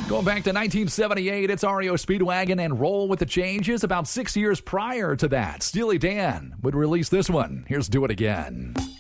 Going back to 1978, it's REO Speedwagon and Roll with the Changes. About 6 years prior to that, Steely Dan would release this one. Here's Do It Again.